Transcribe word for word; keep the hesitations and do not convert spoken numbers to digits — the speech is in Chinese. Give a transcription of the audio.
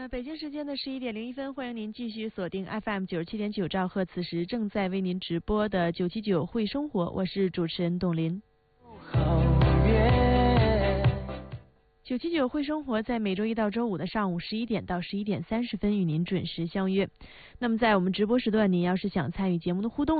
北京时间的十一点零一分，欢迎您继续锁定 F M 九十七点九兆赫，此时正在为您直播的九七九会生活，我是主持人董林。九七九会生活在每周一到周五的上午十一点到十一点三十分与您准时相约。那么在我们直播时段，您要是想参与节目的互动。